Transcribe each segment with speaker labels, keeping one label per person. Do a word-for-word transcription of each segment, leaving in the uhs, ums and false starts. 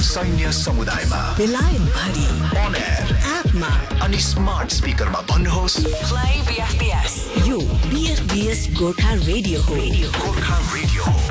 Speaker 1: सैन्य समुदायमा
Speaker 2: बेलायत भरि
Speaker 1: on air
Speaker 2: एपमा
Speaker 1: अनि स्मार्ट स्पिकरमा भन्नुहोस्
Speaker 2: प्ले बीएफबीएस। यो बीएफबीएस गोर्खा रेडियो हो।
Speaker 1: गोर्खा रेडियो हो।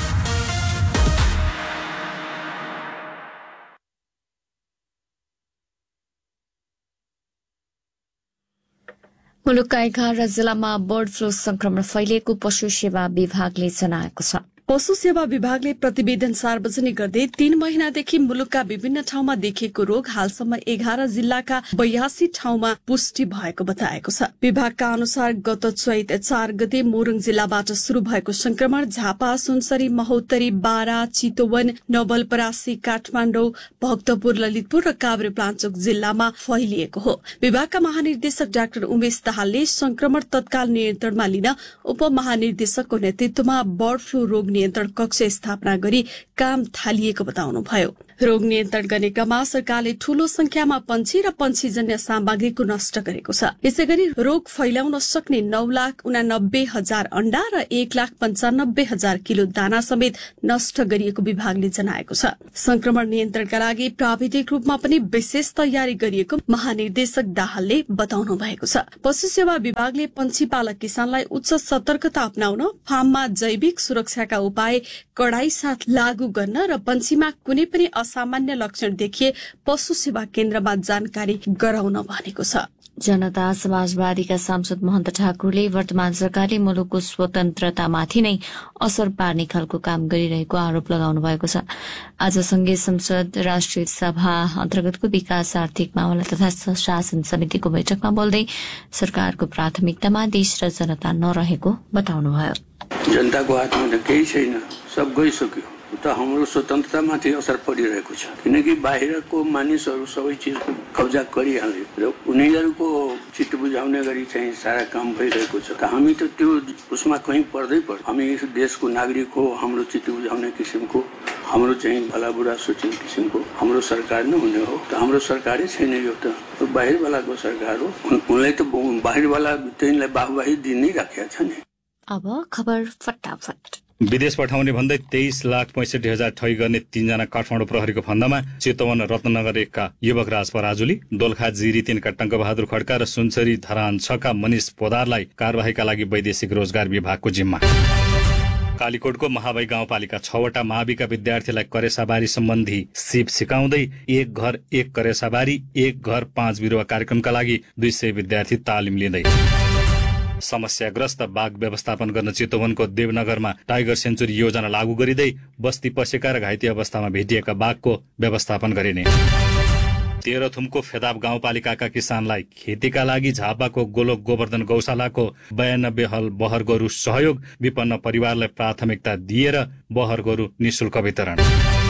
Speaker 3: मुलुकका एघार जिल्लामा बर्ड फ्लू संक्रमण फैलिएको पशु सेवा विभागले जनाएको छ।
Speaker 4: पशु सेवा विभागले प्रतिवेदन सार्वजनिक गर्दै तीन महिनादेखि मुलुकका विभिन्न ठाउँमा देखिएको रोग हालसम्म एघार जिल्लाका बयासी ठाउँमा पुष्टि भएको बताएको छ। विभागका अनुसार गत चैत चार गते मोरङ जिल्लाबाट शुरू भएको संक्रमण झापा, सुनसरी, महोत्तरी, बारा, चितवन, नवलपरासी, काठमाडौँ, भक्तपुर, ललितपुर र काभ्रेपलाञ्चोक जिल्लामा फैलिएको हो। विभागका महानिर्देशक डाक्टर उमेश दाहालले संक्रमण तत्काल नियन्त्रणमा लिन उपमहानिर्देशकको नेतृत्वमा बर्ड फ्लू रोग नियन्त्रण कक्ष स्थापना गरी काम थालिएको बताउनुभयो। रोग नियन्त्रण गर्ने क्रममा सरकारले ठूलो संख्यामा पंक्षी र पंक्षीजन्य सामग्रीको नष्ट गरेको छ। यसैगरी रोग फैलाउन सक्ने नौ लाख उनानब्बे हजार अण्डा र एक लाख पञ्चानब्बे हजार किलो दाना समेत नष्ट गरिएको विभागले जनाएको छ। संक्रमण नियन्त्रणका लागि प्राविधिक रूपमा पनि विशेष तयारी गरिएको महानिर्देशक दाहालले बताउनु भएको छ। पशु सेवा विभागले पंक्षी पालक किसानलाई उच्च सतर्कता अपनाउन, फार्ममा जैविक सुरक्षाका उपाय कडाई साथ लागू गर्न र पंक्षीमा कुनै पनि असामान्य लक्षण देखिए पशु सेवा केन्द्रमा जानकारी गराउन भनेको छ।
Speaker 3: जनता समाजवादीका सांसद महन्त ठाकुरले वर्तमान सरकारले मुलुकको स्वतन्त्रतामाथि नै असर पार्ने खालको काम गरिरहेको आरोप लगाउनु भएको छ। आज संघीय संसद राष्ट्रिय सभा अन्तर्गतको विकास, आर्थिक मामला तथा शासन समितिको बैठकमा बोल्दै सरकारको प्राथमिकतामा देश र जनता नरहेको बताउनुभयो।
Speaker 5: जनताको हातमा त केही छैन, सब गइसक्यो। त हाम्रो स्वतन्त्रतामाथि असर परिरहेको छ, किनकि बाहिरको मानिसहरू सबै चिज कब्जा गरिहाले र उनीहरूको चित्त बुझाउने गरी चाहिँ सारा काम भइरहेको छ। त हामी त त्यो उसमा कहीँ पर्दै पर्छ। हामी यस देशको नागरिक हो, हाम्रो चित्त बुझाउने किसिमको, हाम्रो चाहिँ भलाबुरा सोच्ने किसिमको हाम्रो सरकार नै हुने हो। त हाम्रो सरकारै छैन, यो त बाहिरवालाको सरकार हो। उनलाई त बाहिरवाला तिनलाई बाहबाही दिन नै राखेको छ नि।
Speaker 3: अब खबर फटाफट।
Speaker 6: विदेश पठाउने भन्दै तेइस लाख पैंसठी हजार ठगी गर्ने तीनजना काठमाडौँ प्रहरीको फन्दामा चितवन रत्नगर एकका युवक राज पराजुली, दोलखा जिरी तीनका टंक बहादुर खड्का र सुनसरी धरान छका मनिष पोदारलाई कार्यवाहीका लागि वैदेशिक रोजगार विभागको जिम्मा। कालीकोटको महाबाई गाउँपालिका छवटा माविका विद्यार्थीलाई करेसाबारी सम्बन्धी सिप सिकाउँदै एक घर एक करेसाबारी एक घर पाँच बिरुवा कार्यक्रमका लागि दुई सय विद्यार्थी तालिम लिँदै। समस्याग्रस्त बाघ व्यवस्थापन गर्न चितवनको देवनगरमा टाइगर सेन्चुरी योजना लागू गरिँदै बस्ती पसेका र घाइते अवस्थामा भेटिएका बाघको व्यवस्थापन गरिने। तेह्रथुमको फेदाब गाउँपालिकाका किसानलाई खेतीका लागि झापाको गोलोक गोवर्धन गौशालाको बयानब्बे हल बहर गोरु सहयोग, विपन्न परिवारलाई प्राथमिकता दिएर बहर गोरु निशुल्क वितरण।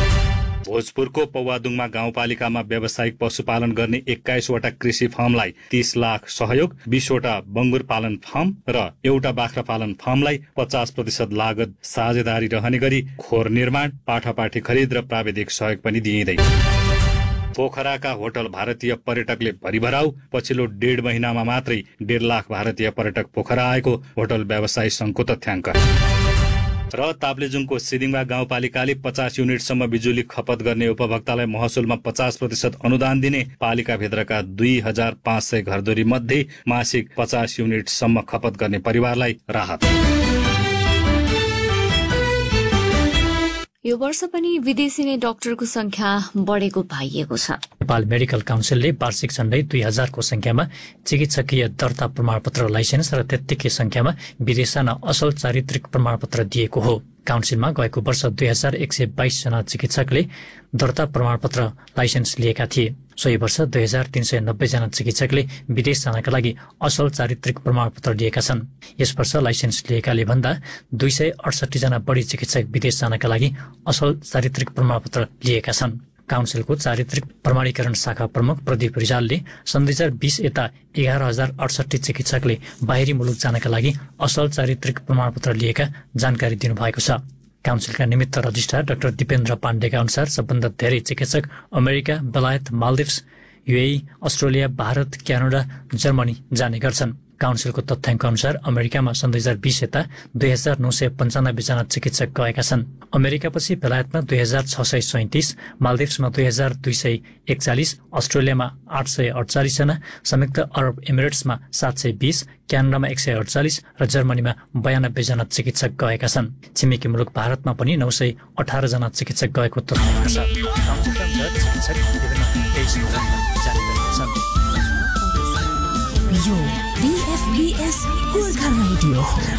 Speaker 6: भोजपुरको पौवादुङमा गाउँपालिकामा व्यावसायिक पशुपालन गर्ने एक्काइसवटा कृषि फार्मलाई तीस लाख सहयोग, बीसवटा बंगुर पालन फार्म र एउटा बाख्रा पालन फार्मलाई पचास प्रतिशत लागत साझेदारी रहने गरी खोर निर्माण, पाठापाठी खरिद र प्राविधिक सहयोग पनि दिइँदै। पोखराका होटल भारतीय पर्यटकले भरिभराउ, पछिल्लो डेढ महिनामा मात्रै डेढ लाख भारतीय पर्यटक पोखरा आएको होटल व्यवसायी संघको तथ्याङ्क। र ताप्लेजुङको सिदिङवा गाउँपालिकाले पचास युनिटसम्म बिजुली खपत गर्ने उपभोक्तालाई महसुलमा पचास प्रतिशत अनुदान दिने, पालिकाभित्रका दुई हजार पाँच सय घरधुरी मध्ये मासिक पचास युनिटसम्म खपत गर्ने परिवारलाई राहत।
Speaker 3: यो वर्ष पनि विदेशी नै डाक्टरको संख्या बढेको पाइएको छ।
Speaker 7: नेपाल मेडिकल काउन्सिलले वार्षिक झण्डै दुई हजारको संख्यामा चिकित्सकीय दर्ता प्रमाणपत्र, लाइसेन्स र त्यत्तिकै संख्यामा विदेशाना असल चारित्रिक प्रमाणपत्र दिएको हो। काउन्सिलमा गएको वर्ष दुई हजार एक सय बाइस जना चिकित्सकले दर्ता प्रमाणपत्र, लाइसेन्स लिएका थिए। सोही वर्ष दुई हजार तीन सय नब्बे जना चिकित्सकले विदेश जानका लागि असल चारित्रिक प्रमाणपत्र लिएका छन्। यस वर्ष लाइसेन्स लिएकाले भन्दा दुई सय अडसठी जना बढी चिकित्सक विदेश जानका लागि असल चारित्रिक प्रमाणपत्र लिएका छन्। काउन्सिलको चारित्रिक प्रमाणीकरण शाखा प्रमुख प्रदीप रिजालले सन् दुई हजार बीस यता एघार हजार अडसठी चिकित्सकले बाहिरी मुलुक जानका लागि असल चारित्रिक प्रमाणपत्र लिएका जानकारी दिनुभएको छ। काउन्सिलका निमित्त रजिस्ट्रार डाक्टर दिपेन्द्र पाण्डेका अनुसार सबभन्दा धेरै चिकित्सक अमेरिका, बेलायत, Maldives, UAE, Australia, Bharat, Canada, Germany जाने गर्छन्। काउन्सिलको तथ्याङ्क अनुसार अमेरिकामा सन् दुई हजार बिस यता दुई हजार नौ सय पन्चानब्बे जना चिकित्सक गएका छन्। अमेरिकापछि बेलायतमा दुई हजार छ सय सैतिस, मालदिप्समा दुई हजार दुई सय एकचालिस, अस्ट्रेलियामा आठ सय अडचालिस जना, संयुक्त अरब इमिरेट्समा सात सय बिस, क्यानाडामा एक सय अडचालिस र जर्मनीमा बयानब्बे जना चिकित्सक गएका छन्। छिमेकी मुलुक भारतमा पनि नौ सय अठार जना चिकित्सक गएको तथ्याङ्क छ। काउन्सिलका अनुसार चिकित्सक विभिन्न तेइस मुलुकमा जारी गरेका छन्।
Speaker 2: यो बीएफबीएस गोर्खा रेडियो हो।